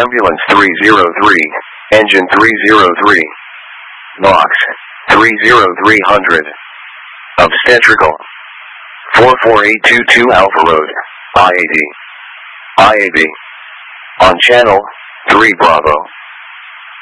Ambulance 303, Engine 303. Box 30300. Obstetrical 44822 Alpha Road, IAB. On Channel 3 Bravo.